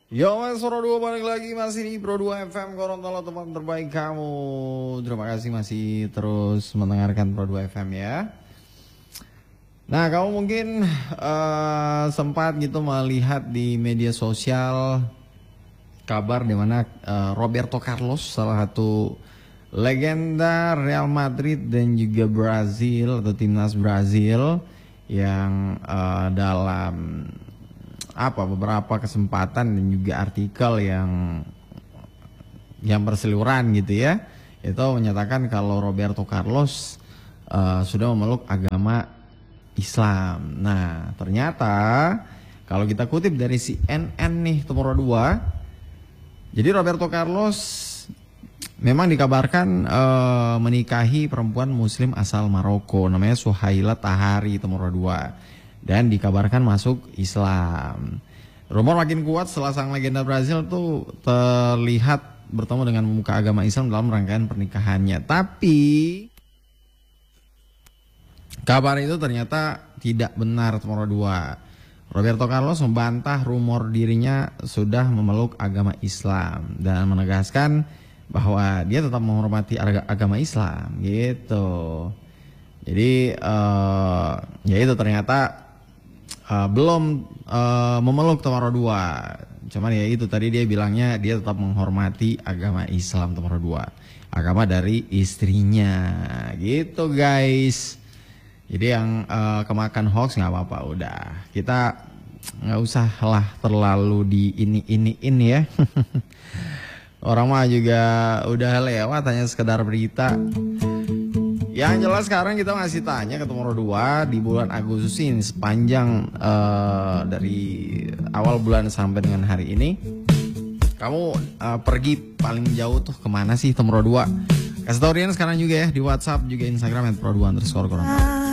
Yo mas Pro 2 balik lagi masih di Pro 2 FM Gorontalo teman terbaik kamu. Terima kasih masih terus mendengarkan Pro 2 FM ya. Nah kamu mungkin sempat gitu melihat di media sosial kabar di mana Roberto Carlos, salah satu legenda Real Madrid dan juga Brazil atau timnas Brazil yang dalam beberapa kesempatan dan juga artikel yang berseliweran gitu ya, itu menyatakan kalau Roberto Carlos sudah memeluk agama Islam. Nah ternyata kalau kita kutip dari CNN nih nomor 2, jadi Roberto Carlos memang dikabarkan menikahi perempuan muslim asal Maroko namanya Suhaila Tahari nomor 2. Dan dikabarkan masuk Islam. Rumor makin kuat setelah sang legenda Brazil tuh terlihat bertemu dengan pemuka agama Islam dalam rangkaian pernikahannya. Tapi kabar itu ternyata tidak benar nomor 2. Roberto Carlos membantah rumor dirinya sudah memeluk agama Islam dan menegaskan bahwa dia tetap menghormati agama Islam gitu. Jadi ya itu ternyata belum memeluk nomor 2. Cuman ya itu tadi dia bilangnya dia tetap menghormati agama Islam nomor 2. Agama dari istrinya gitu guys. Jadi yang kemakan hoax nggak apa-apa, udah kita nggak usah lah terlalu di ini ya. Orang mah juga udah lewat, hanya sekedar berita. Yang jelas sekarang kita ngasih tanya ke nomor 2 di bulan Agustus ini sepanjang dari awal bulan sampai dengan hari ini, kamu pergi paling jauh tuh kemana sih nomor 2? Kasih tau Rian sekarang juga ya di WhatsApp juga Instagram @pro2_Gorontalo.